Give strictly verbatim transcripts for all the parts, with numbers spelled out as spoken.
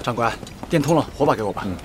长官，电通了，火把给我吧。 嗯。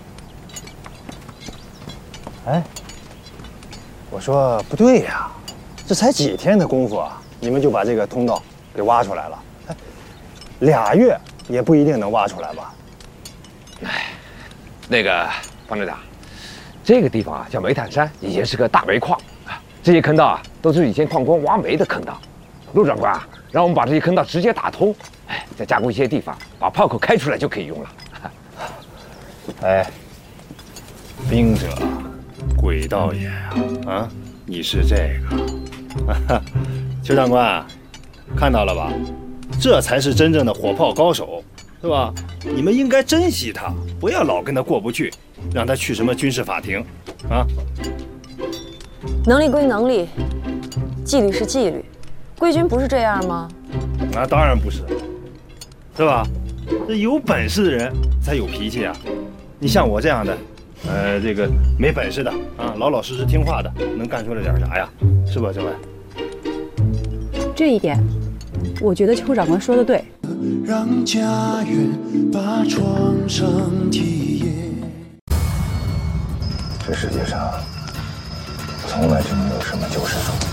哎，我说不对呀，这才几天的功夫啊，你们就把这个通道给挖出来了。哎，俩月也不一定能挖出来吧？ 哎，那个方队长，这个地方啊叫煤炭山，以前是个大煤矿啊，这些坑道啊都是以前矿工挖煤的坑道。陆长官啊，让我们把这些坑道直接打通，哎，再加固一些地方，把炮口开出来就可以用了。 哎，兵者，诡道也啊！啊，你是这个，邱长官，看到了吧？这才是真正的火炮高手，是吧？你们应该珍惜他，不要老跟他过不去，让他去什么军事法庭，啊？ 能力归能力，纪律是纪律。贵军不是这样吗？ 那当然不是，是吧？这有本事的人才有脾气啊！你像我这样的，呃，这个没本事的啊，老老实实听话的，能干出来点啥呀？是吧，政委？ 这一点，我觉得邱长官说的对。 让家园把创伤体验。 这世界上从来就没有什么救世主。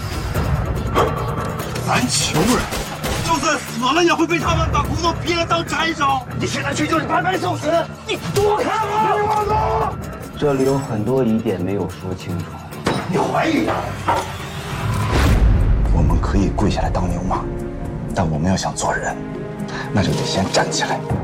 咱穷人，就算死了也会被他们把骨头劈了当柴烧。你现在去就是白白受死，你躲开我！别往走！ 这里有很多疑点没有说清楚。 你怀疑他？ 我们可以跪下来当牛马，但我们要想做人，那就得先站起来。